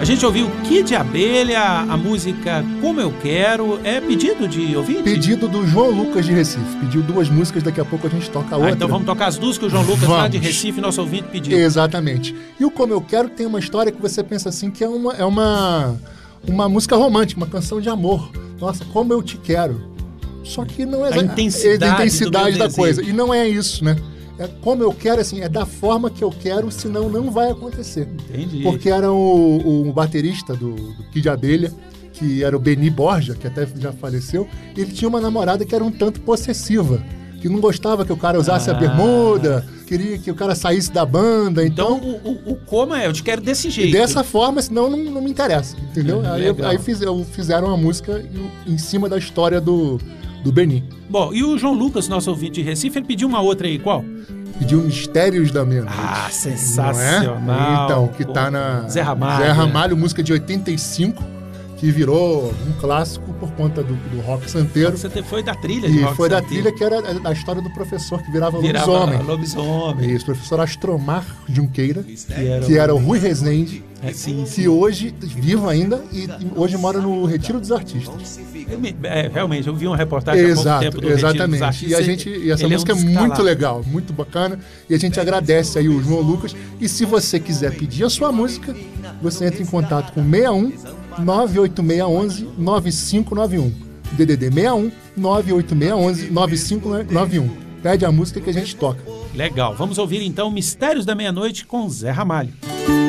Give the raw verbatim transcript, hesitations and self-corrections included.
gente ouviu Kid Abelha, a música Como Eu Quero. É pedido de ouvinte? Pedido do João Lucas de Recife. Pediu duas músicas, daqui a pouco a gente toca a outra. Ah, então vamos tocar as duas que o João Lucas vamos. lá de Recife, nosso ouvinte, pediu. Exatamente. E o Como Eu Quero tem uma história que você pensa assim, que é uma, é uma, uma música romântica, uma canção de amor. Nossa, como eu te quero. Só que não é a intensidade, a intensidade da desejo. coisa. E não é isso, né? É como eu quero, assim, é da forma que eu quero, senão não vai acontecer. Entendi. Porque era o, o baterista do, do Kid Abelha, que era o Beni Borja, que até já faleceu, ele tinha uma namorada que era um tanto possessiva, que não gostava que o cara usasse ah. a bermuda, queria que o cara saísse da banda. Então, então o, o, o como é, eu te quero desse jeito. E dessa forma, senão não, não me interessa, entendeu? É, aí aí fiz, fizeram uma música em cima da história do, do Beni. Bom, e o João Lucas, nosso ouvinte de Recife, ele pediu uma outra aí, qual? Pediu Mistérios da Meia-Noite. Ah, sensacional. É? Então, que tá na... Zé Ramalho. Zé Ramalho, né? Música de oitenta e cinco, que virou um clássico por conta do, do rock santeiro. Você foi da trilha de de E rock foi santeiro. da trilha que era a história do professor que virava, virava lobisomem. lobisomem. Isso, professor Astromar Junqueira, que era, que era o Rui Rezende, é, sim, sim. que hoje, vivo ainda, e hoje mora no Retiro dos Artistas. É, realmente, eu vi uma reportagem Exato, há pouco tempo do exatamente. Retiro dos Artistas. E, a gente, e essa música é, um é muito legal, muito bacana, e a gente agradece aí o João Lucas. E se você quiser pedir a sua música, você entra em contato com seis um nove oito seis um um nove cinco nove um. D D D seis um nove oito seis um um nove cinco nove um. Pede a música que a gente toca. Legal, vamos ouvir então Mistérios da Meia-Noite com Zé Ramalho.